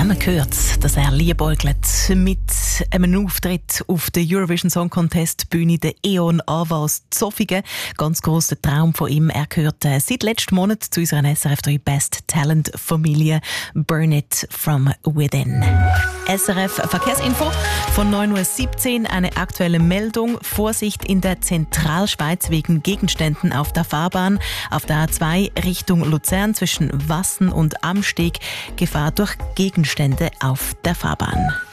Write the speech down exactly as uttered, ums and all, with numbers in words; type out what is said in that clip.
haben gehört, dass er liebäugelt mit einem Auftritt auf der Eurovision Song Contest Bühne der E.ON AWA aus Zofingen. Ganz grosser Traum von ihm. Er gehört äh, seit letztem Monat zu unserer S R F drei Best Talent Familie Burn It From Within. S R F Verkehrsinfo von neun Uhr siebzehn. Eine aktuelle Meldung. Vorsicht in der Zentralschweiz wegen Gegenständen auf der Fahrbahn. Auf der A zwei Richtung Luzern zwischen Wassen und Amsteg. Gefahr durch Gegenstände auf der Fahrbahn.